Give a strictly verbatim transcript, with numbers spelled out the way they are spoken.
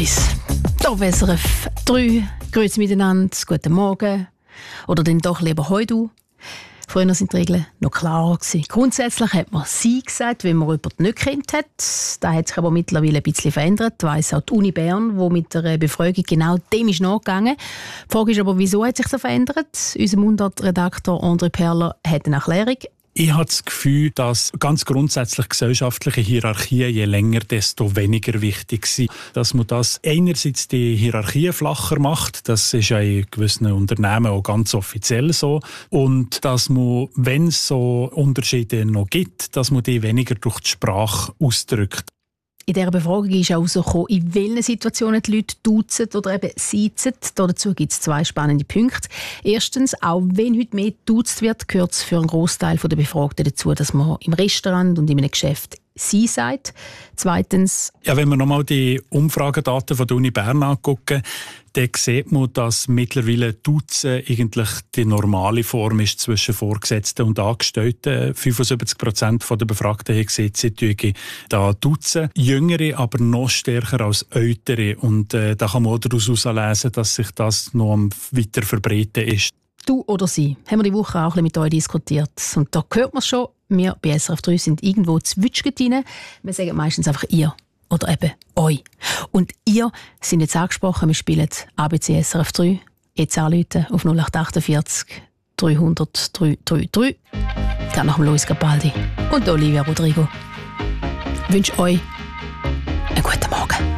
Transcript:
uns. Hier auf S R F drei. Grüezi miteinander, guten Morgen. Oder dann doch lieber heute. Früher sind die Regeln noch klarer gewesen. Grundsätzlich hat man «sie» gesagt, wenn man jemanden nicht kennt hat. Das hat sich aber mittlerweile ein bisschen verändert. Weiss auch die Uni Bern, die mit der Befragung genau dem ist nachgegangen. Die Frage ist aber, wieso hat sich das verändert? Unser Mundart-Redaktor André Perler hat eine Erklärung. Ich habe das Gefühl, dass ganz grundsätzlich gesellschaftliche Hierarchien je länger, desto weniger wichtig sind. Dass man das einerseits die Hierarchien flacher macht, das ist ja in gewissen Unternehmen auch ganz offiziell so. Und dass man, wenn es so Unterschiede noch gibt, dass man die weniger durch die Sprache ausdrückt. In dieser Befragung ist auch herausgekommen, in welchen Situationen die Leute duzen oder eben siezen. Dazu gibt es zwei spannende Punkte. Erstens, auch wenn heute mehr geduzt wird, gehört es für einen Großteil der Befragten dazu, dass man im Restaurant und in einem Geschäft «sie» sagt. Zweitens... Ja, wenn wir nochmal die Umfragedaten von der Uni Bern angucken, dann sieht man, dass mittlerweile Duzen eigentlich die normale Form ist zwischen Vorgesetzten und Angestellten. fünfundsiebzig Prozent der Befragten haben gesagt, sie tun da Duzen. Jüngere, aber noch stärker als Ältere. Und äh, da kann man auch daraus herauslesen, dass sich das noch am weiter verbreiten ist. Du oder sie, haben wir die Woche auch ein bisschen mit euch diskutiert. Und da hört man schon, wir bei S R F drei sind irgendwo zwitschget rein. Wir sagen meistens einfach «ihr» oder eben «euch». Und «ihr» sind jetzt angesprochen, wir spielen A B C S R F drei. Jetzt anrufen auf null acht achtundvierzig dreihundert dreihundertdreiunddreißig. Dann nach dem Luis Capaldi und Olivia Rodrigo. Ich wünsche euch einen guten Morgen.